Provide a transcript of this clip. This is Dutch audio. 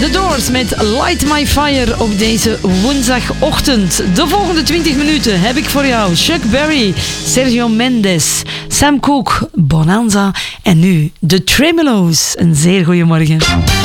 The Doors met Light My Fire op deze woensdagochtend. De volgende 20 minuten heb ik voor jou Chuck Berry, Sergio Mendes, Sam Cooke, Bonanza en nu de Tremelo's. Een zeer goeiemorgen.